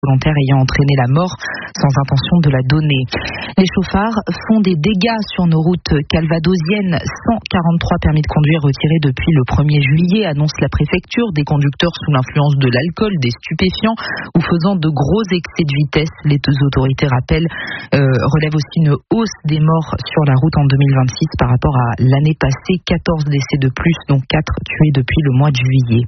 volontaire ayant entraîné la mort sans intention de la donner. Les chauffards font des dégâts sur nos routes calvadosiennes. 143 permis de conduire retirés depuis le 1er juillet, annonce la préfecture. Des conducteurs sous l'influence de l'alcool, des stupéfiants ou faisant de gros excès de vitesse. Les deux autorités relèvent aussi une hausse des morts sur la route en 2026 par rapport à l'année passée. 14 décès de plus, dont 4 tués depuis le mois de juillet.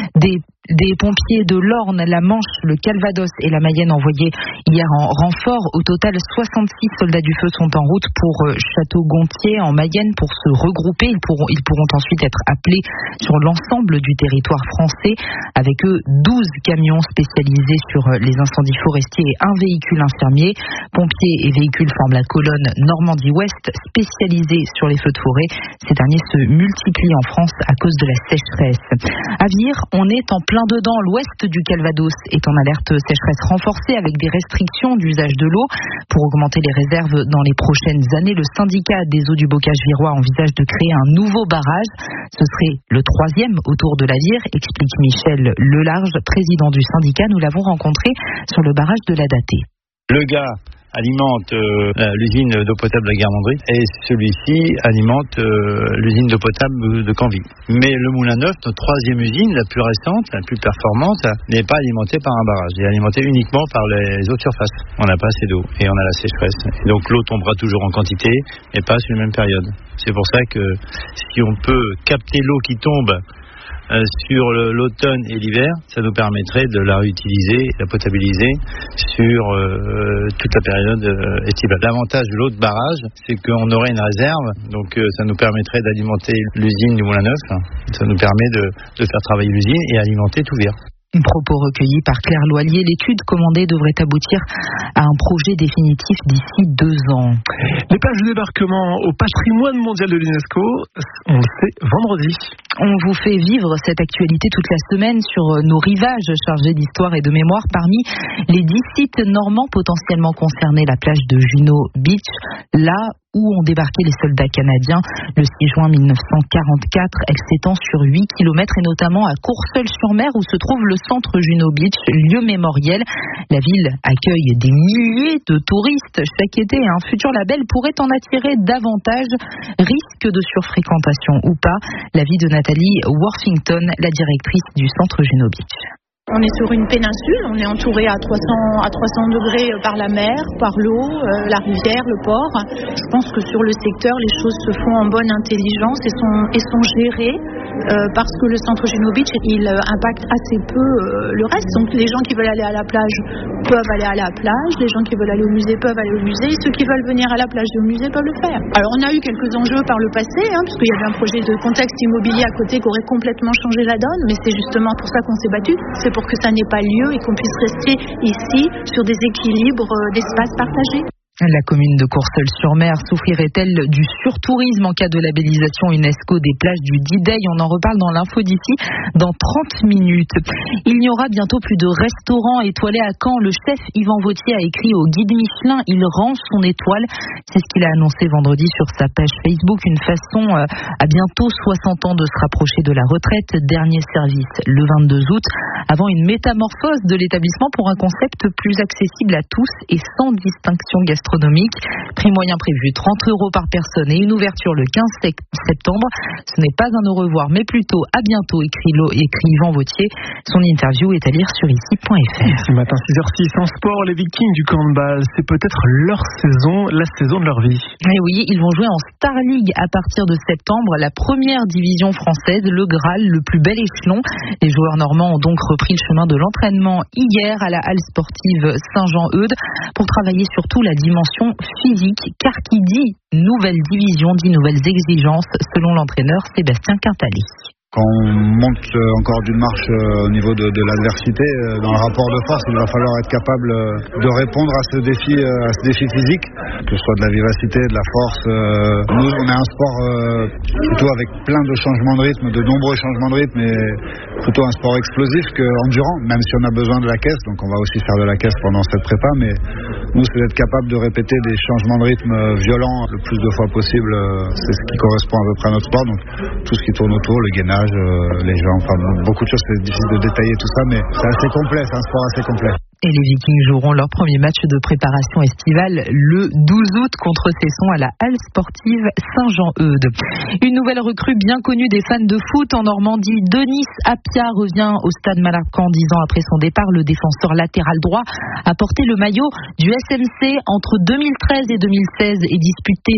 Des pompiers de l'Orne, la Manche, le Calvados et la Mayenne envoyés hier en renfort. Au total, 66 soldats du feu sont en route pour Château-Gontier en Mayenne pour se regrouper. Ils pourront ensuite être appelés sur l'ensemble du territoire français. Avec eux, 12 camions spécialisés sur les incendies forestiers et un véhicule infirmier. Pompiers et véhicules forment la colonne Normandie-Ouest spécialisée sur les feux de forêt. Ces derniers se multiplient en France à cause de la sécheresse. À Vire, on est en plein dedans. L'ouest du Calvados est en alerte sécheresse renforcée avec des restrictions d'usage de l'eau. Pour augmenter les réserves dans les prochaines années, le syndicat des eaux du bocage virois envisage de créer un nouveau barrage. Ce serait le 3e autour de la Vire, explique Michel Lelarge, président du syndicat. Nous l'avons rencontré sur le barrage de la Datée. Le gars alimente l'usine d'eau potable de la Guermanterie et celui-ci alimente l'usine d'eau potable de Canville. Mais le Moulin Neuf, notre 3e usine, la plus récente, la plus performante, n'est pas alimentée par un barrage. Elle est alimentée uniquement par les eaux de surface. On n'a pas assez d'eau et on a la sécheresse. Et donc l'eau tombera toujours en quantité, mais pas sur la même période. C'est pour ça que si on peut capter l'eau qui tombe sur l'automne et l'hiver, ça nous permettrait de la réutiliser, la potabiliser sur toute la période estivale. L'avantage de l'eau de barrage, c'est qu'on aurait une réserve, donc ça nous permettrait d'alimenter l'usine du Moulin Neuf, ça nous permet de faire travailler l'usine et alimenter tout Vire. Propos recueillis par Claire Loilier. L'étude commandée devrait aboutir à un projet définitif d'ici 2 ans. Les plages de débarquement au patrimoine mondial de l'UNESCO, on le sait vendredi. On vous fait vivre cette actualité toute la semaine sur nos rivages chargés d'histoire et de mémoire. Parmi les 10 sites normands potentiellement concernés, la plage de Juno Beach, là où ont débarqué les soldats canadiens le 6 juin 1944. Elle s'étend sur 8 km et notamment à Courseulles-sur-Mer où se trouve le centre Juno Beach, lieu mémoriel. La ville accueille des milliers de touristes chaque été. Un futur label pourrait en attirer davantage. Risque de surfréquentation ou pas. L'avis de Nathalie Worthington, la directrice du centre Juno Beach. On est sur une péninsule, on est entouré à 300 degrés par la mer, par l'eau, la rivière, le port. Je pense que sur le secteur, les choses se font en bonne intelligence et sont gérées parce que le centre Juno Beach, il impacte assez peu le reste. Donc les gens qui veulent aller à la plage peuvent aller à la plage, les gens qui veulent aller au musée peuvent aller au musée, et ceux qui veulent venir à la plage et au musée peuvent le faire. Alors on a eu quelques enjeux par le passé, puisqu'il y avait un projet de contexte immobilier à côté qui aurait complètement changé la donne, mais c'est justement pour ça qu'on s'est battu. C'est pour que ça n'ait pas lieu et qu'on puisse rester ici sur des équilibres d'espaces partagés. La commune de Courseulles-sur-Mer souffrirait-elle du surtourisme en cas de labellisation UNESCO des plages du D-Day? On en reparle dans l'info d'ici dans 30 minutes. Il n'y aura bientôt plus de restaurants étoilés à Caen. Le chef Yvan Vauthier a écrit au guide Michelin, il rend son étoile. C'est ce qu'il a annoncé vendredi sur sa page Facebook. Une façon à bientôt 60 ans de se rapprocher de la retraite. Dernier service le 22 août, avant une métamorphose de l'établissement pour un concept plus accessible à tous et sans distinction gastronomique. Prix moyen prévu 30 € par personne et une ouverture le 15 septembre. Ce n'est pas un au revoir, mais plutôt à bientôt, écrit Yvan Vauthier. Son interview est à lire sur ici.fr. Ce matin 6h06 en sport, les Vikings du handball, c'est peut-être leur saison, la saison de leur vie. Et oui, ils vont jouer en Star League à partir de septembre, la première division française, le Graal, le plus bel échelon. Les joueurs normands ont donc repris le chemin de l'entraînement hier à la halle sportive Saint-Jean-Eudes pour travailler surtout la dimension physique, car qui dit nouvelle division dit nouvelles exigences, selon l'entraîneur Sébastien Quintali. Quand on monte encore d'une marche au niveau de l'adversité, dans le rapport de force, il va falloir être capable de répondre à ce défi physique, que ce soit de la vivacité, de la force. Nous, on a un sport plutôt avec plein de changements de rythme, de nombreux changements de rythme, et plutôt un sport explosif qu'endurant, même si on a besoin de la caisse, donc on va aussi faire de la caisse pendant cette prépa, mais nous, c'est d'être capable de répéter des changements de rythme violents le plus de fois possible. C'est ce qui correspond à peu près à notre sport, donc tout ce qui tourne autour, le gainage, les gens, enfin beaucoup de choses, c'est difficile de détailler tout ça, mais c'est assez complet, c'est un sport assez complet. Et les Vikings joueront leur premier match de préparation estivale le 12 août contre Cesson à la Halle Sportive Saint-Jean-Eudes. Une nouvelle recrue bien connue des fans de foot en Normandie, Denis Appia revient au Stade Malarcan 10 ans après son départ. Le défenseur latéral droit a porté le maillot du SMC entre 2013 et 2016 et disputé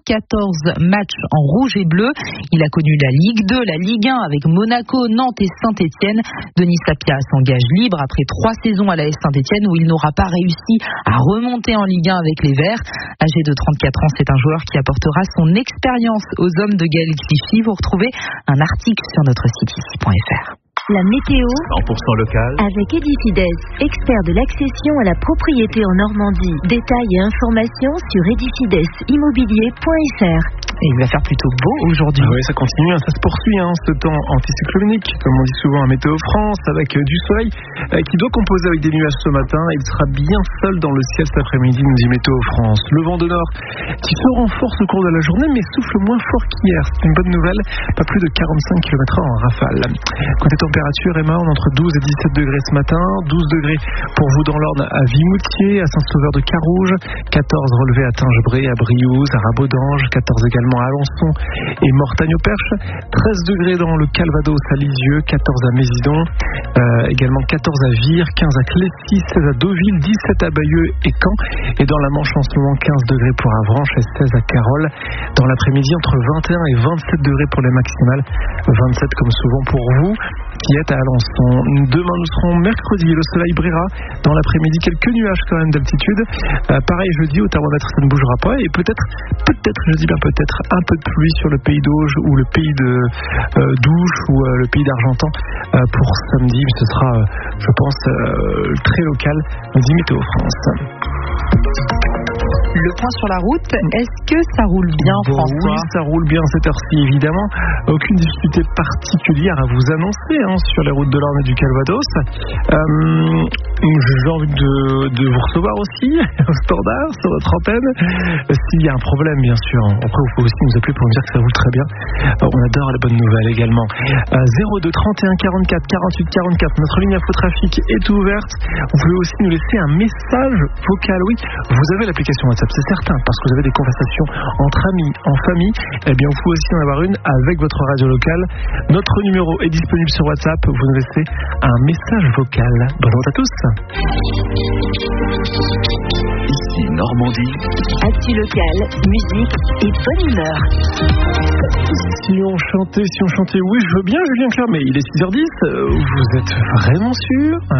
114 matchs en rouge et bleu. Il a connu la Ligue 2, la Ligue 1 avec Monaco, Nantes et Saint-Etienne. Denis Appia s'engage libre après 3 saisons à l'AS Saint-Etienne où il n'aura pas réussi à remonter en Ligue 1 avec les Verts. Âgé de 34 ans, c'est un joueur qui apportera son expérience aux hommes de Gaël Clichy. Vous retrouvez un article sur notre site ici.fr. La météo 100% local avec Edifides, expert de l'accession à la propriété en Normandie. Détails et informations sur edifidesimmobilier.fr. Et il va faire plutôt beau aujourd'hui. Oui, ça continue, ça se poursuit, ce temps anticyclonique, comme on dit souvent à Météo France, avec du soleil qui doit composer avec des nuages ce matin. Il sera bien seul dans le ciel cet après-midi, nous dit Météo France. Le vent de nord qui se renforce au cours de la journée, mais souffle moins fort qu'hier. C'est une bonne nouvelle, pas plus de 45 km/h en rafale. Côté température, Emma, on est entre 12 et 17 degrés ce matin, 12 degrés pour vous dans l'Orne à Vimoutier, à Saint-Sauveur de Carouge, 14 relevés à Tingebray, à Briouze, à Rabaud-d'Ange, 14 également à Alençon et Mortagne-au-Perche, 13 degrés dans le Calvados à Lisieux, 14 à Mésidon, également 14 à Vire, 15 à Clécy, 16 à Deauville, 17 à Bayeux et Caen, et dans la Manche en ce moment 15 degrés pour Avranches et 16 à Carole. Dans l'après-midi entre 21 et 27 degrés pour les maximales, 27 comme souvent pour vous qui êtes à Alençon. Demain nous serons mercredi, le soleil brillera, dans l'après-midi quelques nuages quand même d'altitude, pareil jeudi au thermomètre ça ne bougera pas, et peut-être, je dis bien peut-être, un peu de pluie sur le pays d'Auge ou le pays de Douche ou le pays d'Argentan pour samedi, mais ce sera je pense très local, nous dit Météo France. Le point sur la route, est-ce que ça roule bien, François? Oui, ça roule bien cette heure-ci, évidemment. Aucune difficulté particulière à vous annoncer sur les routes de l'Orne et du Calvados. J'ai envie de vous recevoir aussi au standard, sur votre antenne. S'il y a un problème, bien sûr. Après, vous pouvez aussi nous appeler pour nous dire que ça roule très bien. On adore les bonnes nouvelles également. 02 31 44 48 44, notre ligne Infotrafic est ouverte. Vous pouvez aussi nous laisser un message vocal. Oui, vous avez l'application WhatsApp, c'est certain, parce que vous avez des conversations entre amis, en famille. Eh bien, vous pouvez aussi en avoir une avec votre radio locale. Notre numéro est disponible sur WhatsApp. Vous nous laissez un message vocal. Bonne route à tous. Ici Normandie. Actu locale, musique et bonne humeur. Si on chantait, oui, je veux bien, Julien Clerc, mais il est 6h10. Vous êtes vraiment sûr ?